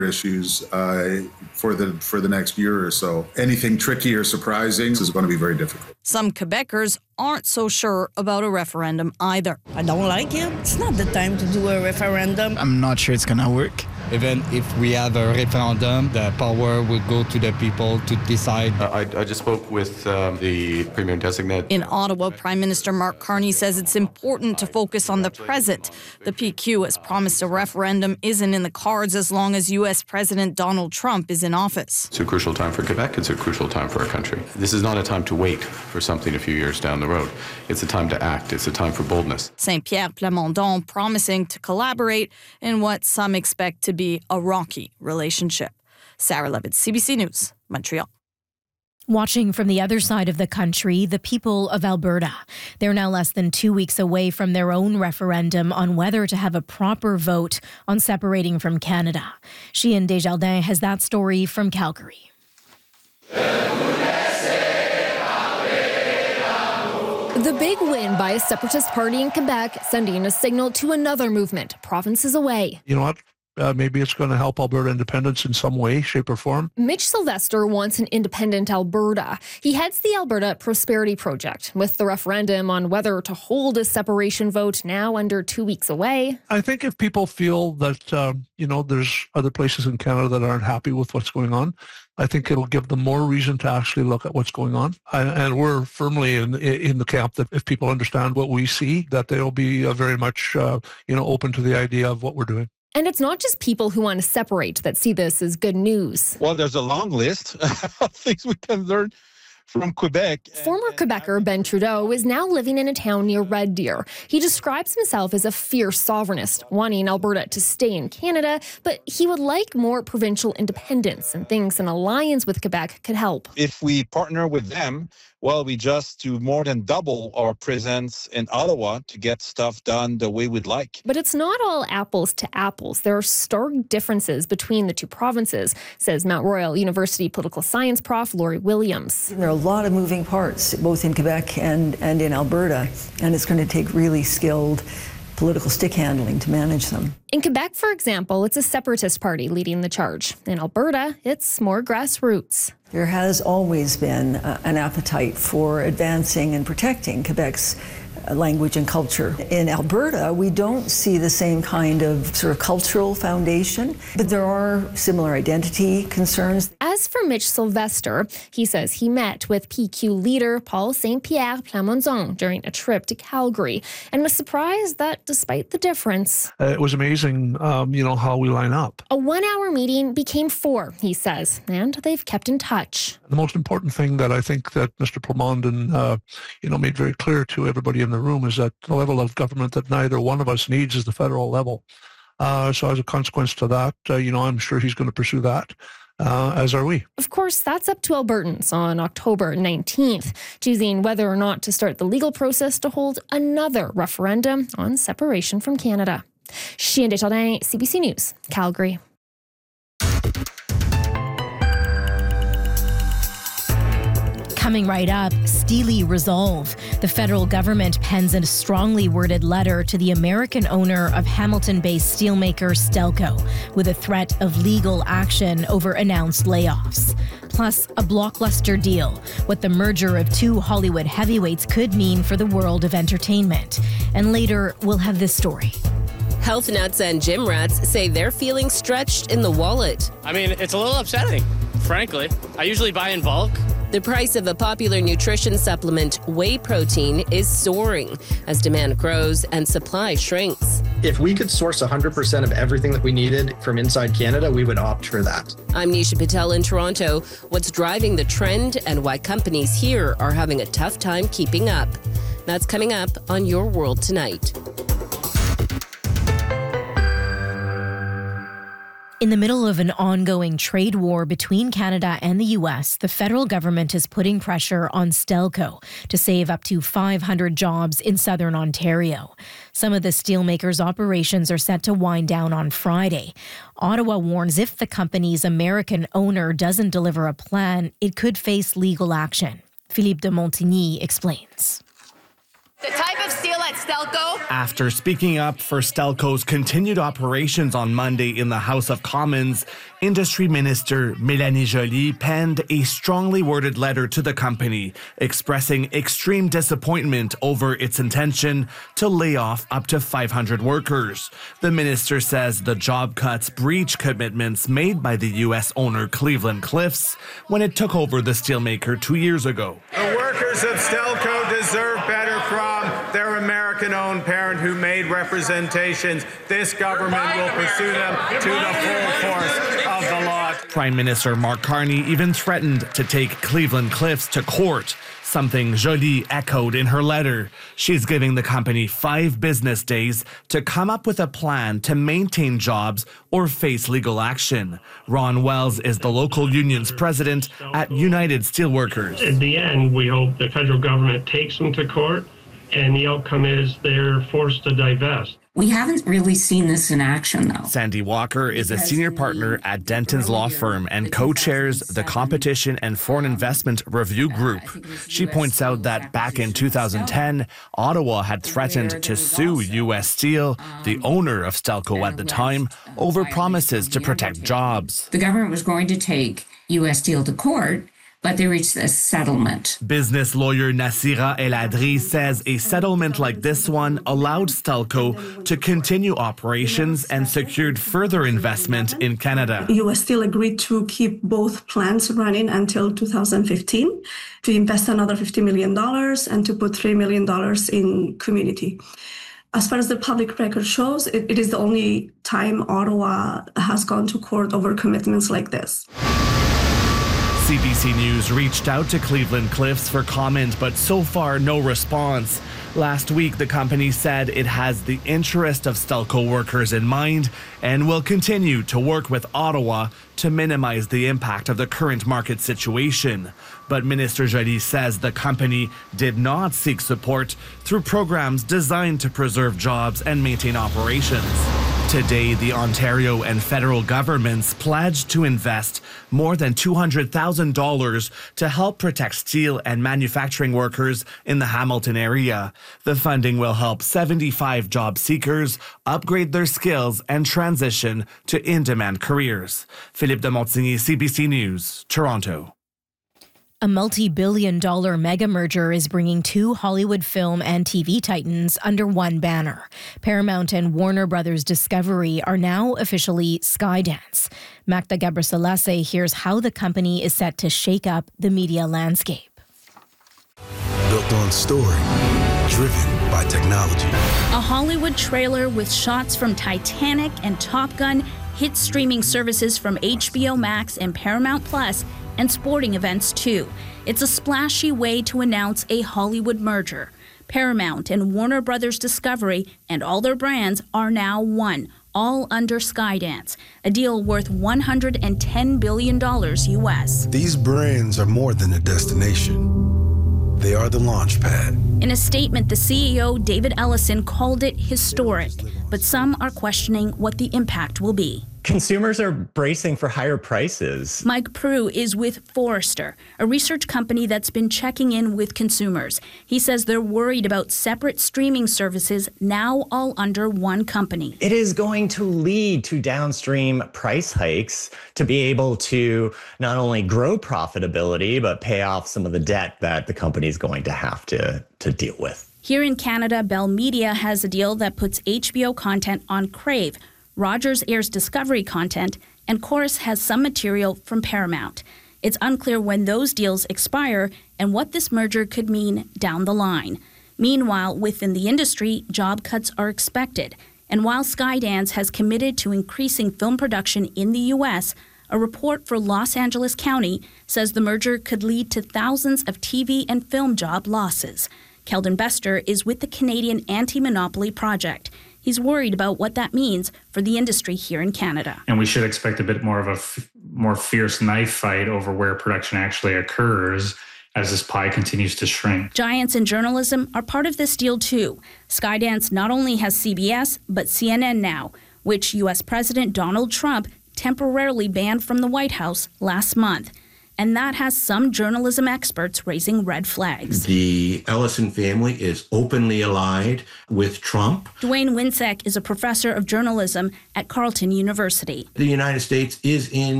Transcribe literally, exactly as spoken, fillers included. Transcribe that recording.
issues uh, for the for the next year or so. Anything tricky or surprising is going to be very difficult. Some Quebecers aren't so sure about a referendum either. I don't like it. It's not the time to do a referendum. I'm not sure it's going to work. Even if we have a referendum, the power will go to the people to decide. Uh, I, I just spoke with um, the Premier-designate. In Ottawa, Prime Minister Mark Carney says it's important to focus on the present. The P Q has promised a referendum isn't in the cards as long as U S President Donald Trump is in office. It's a crucial time for Quebec. It's a crucial time for our country. This is not a time to wait for something a few years down the road. It's a time to act. It's a time for boldness. Saint-Pierre Plamondon promising to collaborate in what some expect to be a rocky relationship. Sarah Levitt, C B C News, Montreal. Watching from the other side of the country, the people of Alberta. They're now less than two weeks away from their own referendum on whether to have a proper vote on separating from Canada. Sheehan Desjardins has that story from Calgary. The big win by a separatist party in Quebec, sending a signal to another movement provinces away. You know what? Uh, maybe it's going to help Alberta independence in some way, shape or form. Mitch Sylvester wants an independent Alberta. He heads the Alberta Prosperity Project. With the referendum on whether to hold a separation vote now under two weeks away. I think if people feel that, um, you know, there's other places in Canada that aren't happy with what's going on, I think it'll give them more reason to actually look at what's going on. And we're firmly in in the camp that if people understand what we see, that they'll be uh, very much, uh, you know, open to the idea of what we're doing. And it's not just people who want to separate that see this as good news. Well, there's a long list of things we can learn from Quebec. Former Quebecer Ben Trudeau is now living in a town near Red Deer. He describes himself as a fierce sovereignist, wanting Alberta to stay in Canada, but he would like more provincial independence and thinks an alliance with Quebec could help. If we partner with them, well, we just do more than double our presence in Ottawa to get stuff done the way we'd like. But it's not all apples to apples. There are stark differences between the two provinces, says Mount Royal University political science prof Laurie Williams. There are a lot of moving parts, both in Quebec and, and in Alberta, and it's going to take really skilled political stick handling to manage them. In Quebec, for example, it's a separatist party leading the charge. In Alberta, it's more grassroots. There has always been uh, an appetite for advancing and protecting Quebec's uh, language and culture. In Alberta, we don't see the same kind of sort of cultural foundation, but there are similar identity concerns. As for Mitch Sylvester, he says he met with P Q leader Paul Saint-Pierre Plamondon during a trip to Calgary and was surprised that despite the difference... Uh, it was amazing, um, you know, how we line up. A one-hour meeting became four, he says, and they've kept in touch. The most important thing that I think that Mister Plamondon, uh, you know, made very clear to everybody in the room is that the level of government that neither one of us needs is the federal level. Uh, so as a consequence to that, uh, you know, I'm sure he's going to pursue that. Uh, as are we. Of course, that's up to Albertans on October nineteenth, choosing whether or not to start the legal process to hold another referendum on separation from Canada. Sheehan Desjardins, C B C News, Calgary. Coming right up, Steely Resolve. The federal government pens a strongly worded letter to the American owner of Hamilton-based steelmaker Stelco with a threat of legal action over announced layoffs. Plus, a blockbuster deal, what the merger of two Hollywood heavyweights could mean for the world of entertainment. And later, we'll have this story. Health nuts and gym rats say they're feeling stretched in the wallet. I mean, it's a little upsetting, frankly. I usually buy in bulk. The price of a popular nutrition supplement, whey protein, is soaring as demand grows and supply shrinks. If we could source one hundred percent of everything that we needed from inside Canada, we would opt for that. I'm Nisha Patel in Toronto. What's driving the trend and why companies here are having a tough time keeping up? That's coming up on Your World Tonight. In the middle of an ongoing trade war between Canada and the U S, the federal government is putting pressure on Stelco to save up to five hundred jobs in southern Ontario. Some of the steelmakers' operations are set to wind down on Friday. Ottawa warns if the company's American owner doesn't deliver a plan, it could face legal action. Philippe de Montigny explains. The type of steel that at Stelco. After speaking up for Stelco's continued operations on Monday in the House of Commons, Industry Minister Mélanie Joly penned a strongly worded letter to the company expressing extreme disappointment over its intention to lay off up to five hundred workers. The minister says the job cuts breach commitments made by the U S owner Cleveland-Cliffs when it took over the steelmaker two years ago. The workers of Stelco deserve better from their American-owned parent who made representations. This government will pursue them to the full force of the law. Prime Minister Mark Carney even threatened to take Cleveland-Cliffs to court, something Joly echoed in her letter. She's giving the company five business days to come up with a plan to maintain jobs or face legal action. Ron Wells is the local union's president at United Steelworkers. At the end, we hope the federal government takes them to court, and the outcome is they're forced to divest. We haven't really seen this in action, though. Sandy Walker is a senior partner at Denton's law firm and co-chairs the Competition and Foreign Investment Review Group. She points out that back in two thousand ten, Ottawa had threatened to sue U S Steel, the owner of Stelco at the time, over promises to protect jobs. The government was going to take U S Steel to court, but they reached a settlement. Business lawyer Nasira El Adri says a settlement like this one allowed Stelco to continue operations and secured further investment in Canada. U S Steel agreed to keep both plants running until two thousand fifteen, to invest another fifty million dollars and to put three million dollars in community. As far as the public record shows, it, it is the only time Ottawa has gone to court over commitments like this. C B C News reached out to Cleveland-Cliffs for comment, but so far no response. Last week, the company said it has the interest of Stelco workers in mind and will continue to work with Ottawa to minimize the impact of the current market situation. But Minister Joly says the company did not seek support through programs designed to preserve jobs and maintain operations. Today, the Ontario and federal governments pledged to invest more than two hundred thousand dollars to help protect steel and manufacturing workers in the Hamilton area. The funding will help seventy-five job seekers upgrade their skills and transition to in-demand careers. Philippe de Montigny, C B C News, Toronto. A multi-billion dollar mega merger is bringing two Hollywood film and T V titans under one banner. Paramount and Warner Brothers Discovery are now officially Skydance. Magda Gabriselase hears how the company is set to shake up the media landscape. Built on story, driven by technology. A Hollywood trailer with shots from Titanic and Top Gun hit streaming services from H B O Max and Paramount Plus, and sporting events too. It's a splashy way to announce a Hollywood merger. Paramount and Warner Brothers Discovery and all their brands are now one, all under Skydance, a deal worth one hundred ten billion dollars U S. These brands are more than a destination. They are the launch pad. In a statement, the C E O, David Ellison, called it historic, but some are questioning what the impact will be. Consumers are bracing for higher prices. Mike Prue is with Forrester, a research company that's been checking in with consumers. He says they're worried about separate streaming services now all under one company. It is going to lead to downstream price hikes to be able to not only grow profitability, but pay off some of the debt that the company is going to have to, to deal with. Here in Canada, Bell Media has a deal that puts H B O content on Crave. Rogers airs Discovery content, and Corus has some material from Paramount. It's unclear when those deals expire and what this merger could mean down the line. Meanwhile, within the industry, job cuts are expected. And while Skydance has committed to increasing film production in the U S, a report for Los Angeles County says the merger could lead to thousands of T V and film job losses. Keldon Bester is with the Canadian Anti-Monopoly Project. He's worried about what that means for the industry here in Canada. And we should expect a bit more of a f- more fierce knife fight over where production actually occurs as this pie continues to shrink. Giants in journalism are part of this deal too. Skydance not only has C B S, but C N N now, which U S President Donald Trump temporarily banned from the White House last month. and that has some journalism experts raising red flags. The Ellison family is openly allied with Trump. Dwayne Winsek is a professor of journalism at Carleton University. The United States is in